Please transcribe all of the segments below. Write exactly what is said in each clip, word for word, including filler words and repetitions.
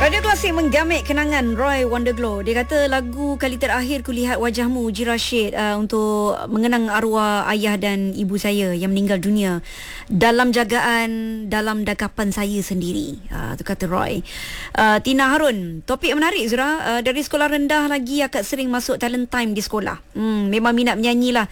Radio Klasik menggamit kenangan Roy Wonderglow. Dia kata lagu kali terakhir kulihat wajahmu Ji Rashid uh, untuk mengenang arwah ayah dan ibu saya yang meninggal dunia dalam jagaan, dalam dagapan saya sendiri. Uh, itu kata Roy. Uh, Tina Harun, topik menarik Zura. Uh, dari sekolah rendah lagi akak sering masuk talent time di sekolah. Hmm, memang minat menyanyi lah.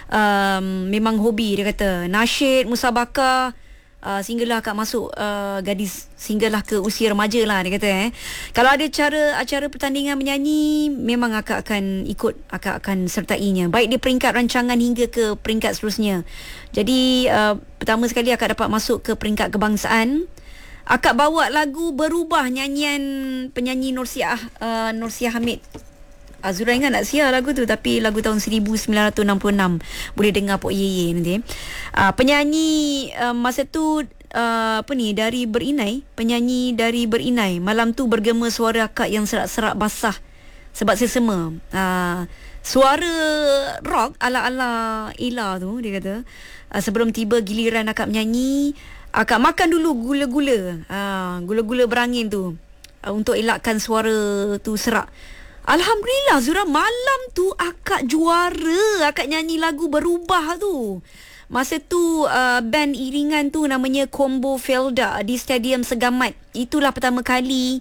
Um, memang hobi dia kata. Nasyid, musabakah. Uh, sehinggalah akak masuk uh, gadis, sehinggalah ke usia remaja lah dia kata eh. Kalau ada cara acara pertandingan menyanyi, memang akak akan ikut, akak akan sertainya, baik di peringkat rancangan hingga ke peringkat seterusnya. Jadi uh, pertama sekali akak dapat masuk ke peringkat kebangsaan. Akak bawa lagu Berubah, nyanyian penyanyi Nursiah uh, Nursiah Hamid. Azura ingat nak siar lagu tu, tapi lagu tahun seribu sembilan ratus enam puluh enam. Boleh dengar Pok Ye Ye nanti. Uh, penyanyi uh, masa tu uh, apa ni, dari Berinai, penyanyi dari Berinai. Malam tu bergema suara akak yang serak-serak basah sebab sesama. Uh, suara rock ala-ala Ella tu dia kata. Uh, sebelum tiba giliran akak menyanyi, akak makan dulu gula-gula. Uh, gula-gula berangin tu uh, untuk elakkan suara tu serak. Alhamdulillah Zura, malam tu akak juara. Akak nyanyi lagu Berubah tu. Masa tu uh, band iringan tu namanya Combo Felda di Stadium Segamat. Itulah pertama kali.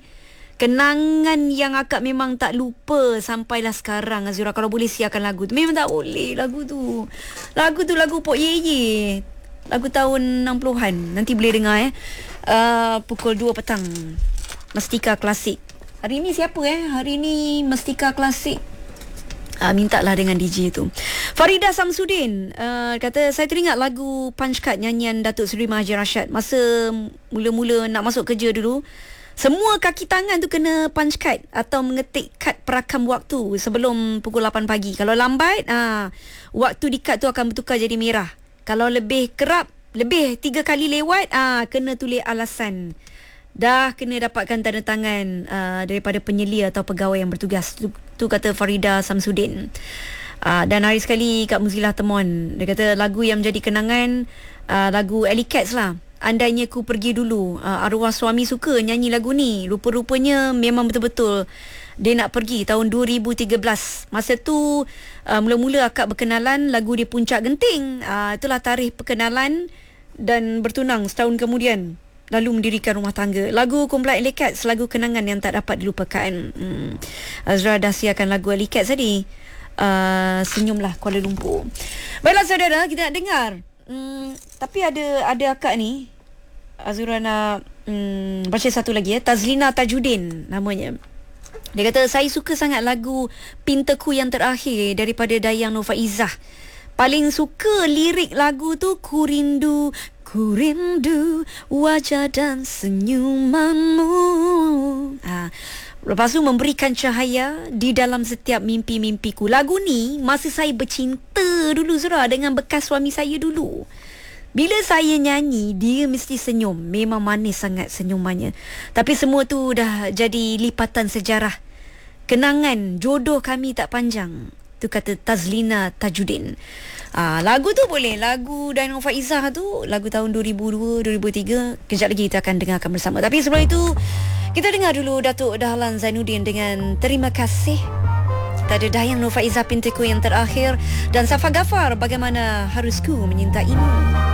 Kenangan yang akak memang tak lupa sampailah sekarang Azura. Kalau boleh siarkan lagu tu, memang tak boleh lagu tu. Lagu tu lagu Pok Ye Ye, lagu tahun enam puluhan. Nanti boleh dengar eh uh, pukul dua petang, Mestika Klasik. Hari ni siapa eh? Hari ni Mestika Klasik. Ah, mintalah dengan D J tu. Farida Samsudin uh, kata, saya teringat lagu Punch Card nyanyian Datuk Seri Mahathir Rashad. Masa mula-mula nak masuk kerja dulu, semua kaki tangan tu kena punch card atau mengetik kad perakam waktu sebelum pukul lapan pagi. Kalau lambat, ah, waktu di kad tu akan bertukar jadi merah. Kalau lebih kerap, lebih tiga kali lewat, ah, kena tulis alasan. Dah kena dapatkan tanda tangan uh, daripada penyelia atau pegawai yang bertugas. Tu, tu kata Farida Samsudin. Uh, dan hari sekali Kak Muzilah Temon, dia kata lagu yang menjadi kenangan uh, lagu Alley Cats lah, Andainya Ku Pergi Dulu. uh, Arwah suami suka nyanyi lagu ni. Rupa-rupanya memang betul-betul dia nak pergi tahun dua ribu tiga belas. Masa tu uh, mula-mula akak berkenalan lagu di Puncak Genting. uh, Itulah tarikh perkenalan. Dan bertunang setahun kemudian, lalu mendirikan rumah tangga. Lagu Kumpulan Alley Cats, lagu kenangan yang tak dapat dilupakan. hmm. Azra dah siarkan lagu Alley Cats tadi. uh, Senyumlah Kuala Lumpur. Baiklah saudara, kita nak dengar. hmm, Tapi ada ada akak ni, Azura nak hmm, baca satu lagi ya. Tazlina Tajudin namanya. Dia kata, saya suka sangat lagu Pintaku Yang Terakhir daripada Dayang Nur Faizah. Paling suka lirik lagu tu, Ku rindu, ku rindu wajah dan senyumanmu. Ha. Lepas tu, memberikan cahaya di dalam setiap mimpi-mimpiku. Lagu ni masa saya bercinta dulu Zura dengan bekas suami saya dulu. Bila saya nyanyi, dia mesti senyum. Memang manis sangat senyumannya. Tapi semua tu dah jadi lipatan sejarah. Kenangan jodoh kami tak panjang. Tu kata Tazlina Tajudin. Ah, lagu tu boleh, lagu Dayang Nur Faizah tu, lagu tahun dua ribu dua, dua ribu tiga. Kejap lagi kita akan dengarkan bersama. Tapi sebelum itu, kita dengar dulu Datuk Dahlan Zainuddin dengan Terima Kasih. Kita ada Dayang Nur Faizah, Pintaku Yang Terakhir, dan Safa Ghafar, Bagaimana Harusku Menyintaimu.